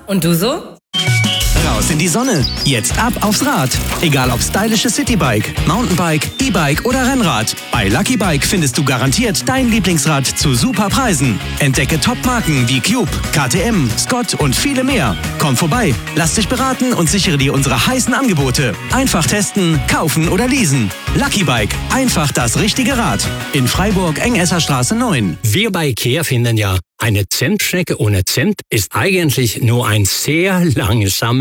Und du so? Raus in die Sonne. Jetzt ab aufs Rad. Egal ob stylisches Citybike, Mountainbike, E-Bike oder Rennrad. Bei Lucky Bike findest du garantiert dein Lieblingsrad zu super Preisen. Entdecke Top-Marken wie Cube, KTM, Scott und viele mehr. Komm vorbei, lass dich beraten und sichere dir unsere heißen Angebote. Einfach testen, kaufen oder leasen. Lucky Bike. Einfach das richtige Rad. In Freiburg, Engesserstraße 9. Wir bei IKEA finden ja, eine Zentschnecke ohne Zent ist eigentlich nur ein sehr langsamer